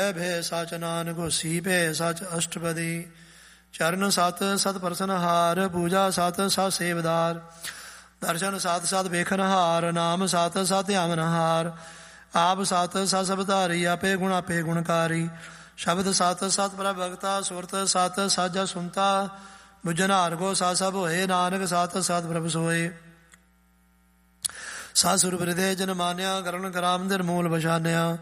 ਭੈ ਸਚ ਨਾਨਕ ਹੋਸੀ ਭੈ ਸਚ ਅਸ਼ਟਪਦੀ। ਚਰਨ ਸਤ ਸਤ ਪਰਸਨ ਹਾਰ, ਪੂਜਾ ਸਤ ਸਤ ਸੇਵਦਾਰ। ਦਰਸ਼ਨ ਸਤ ਸਤ ਵੇਖਨ ਹਾਰ, ਨਾਮ ਸਤ ਸਤ ਧਿਆਵਨ ਹਾਰ। ਆਪ ਸਤ ਸਤ ਸਬਧਾਰੀ, ਆਪੇ ਗੁਣ ਆਪੇ ਗੁਣਕਾਰੀ। ਸ਼ਬਦ ਸਤ ਸਤ ਪ੍ਰਭ ਭਗਤਾ, ਸੁਰਤ ਸਤ ਸਾਜਾ ਸੁਨਤਾ। ਬੁਝਨ ਹਾਰ ਕੋ ਸਤ ਸਭ ਹੋਏ, ਨਾਨਕ ਸਤ ਸਤ ਪ੍ਰਭ ਸੋਏ। ਸਤ ਸੁਰਬਿਰਦੇ ਜਨ ਮਾਨਿਆ, ਕਰਨ ਕਰਾਮ ਨਿਰਮੂਲ ਬਛਾਨਿਆ।